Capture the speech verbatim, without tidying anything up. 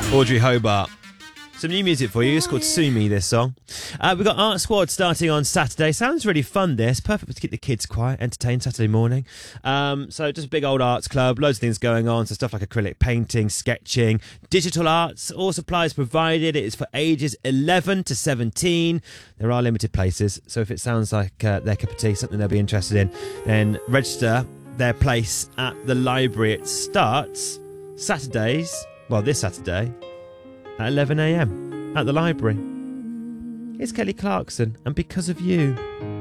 Audrey Hobart. Some new music for you. It's called Sue Me, this song. Uh, we've got Art Squad starting on Saturday. Sounds really fun, this. Perfect to keep the kids quiet, entertained Saturday morning. Um, so just a big old arts club. Loads of things going on. So stuff like acrylic painting, sketching, digital arts. All supplies provided. It is for ages eleven to seventeen. There are limited places. So if it sounds like uh, their cup of tea, something they'll be interested in, then register their place at the library. It starts Saturdays, well, this Saturday, at eleven a m at the library. It's Kelly Clarkson, and Because of You.